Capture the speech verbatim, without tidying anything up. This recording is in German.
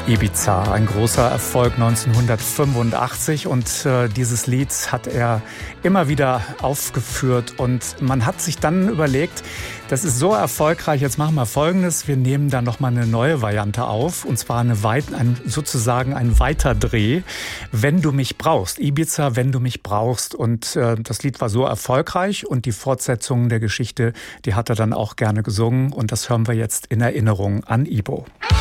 Ibiza, ein großer Erfolg neunzehnhundertfünfundachtzig, und äh, dieses Lied hat er immer wieder aufgeführt, und man hat sich dann überlegt, das ist so erfolgreich, jetzt machen wir Folgendes, wir nehmen da nochmal eine neue Variante auf, und zwar eine weit, ein, sozusagen ein Weiterdreh, Wenn du mich brauchst, Ibiza, wenn du mich brauchst, und äh, das Lied war so erfolgreich, und die Fortsetzung der Geschichte, die hat er dann auch gerne gesungen, und das hören wir jetzt in Erinnerung an Ibo.